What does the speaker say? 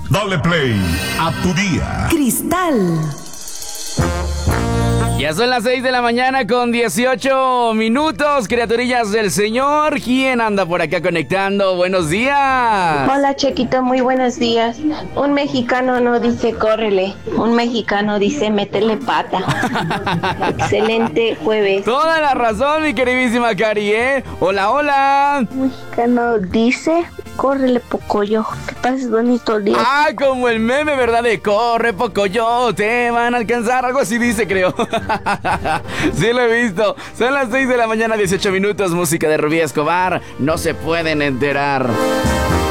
Dale play a tu día. Cristal. Ya son las 6 de la mañana con 18 minutos, criaturillas del Señor. ¿Quién anda por acá conectando? Buenos días. Hola, Chequito, muy buenos días. Un mexicano no dice córrele, un mexicano dice métele pata. Excelente jueves. Toda la razón, mi queridísima Cari, ¿eh? Hola, hola. Un mexicano dice córrele, pocoyo. Que pases bonito día. Ah, como el meme, ¿verdad? De corre, pocoyo, te van a alcanzar. Algo así dice, creo. Sí lo he visto. Son las 6 de la mañana, 18 minutos. Música de Rubí Escobar. No se pueden enterar.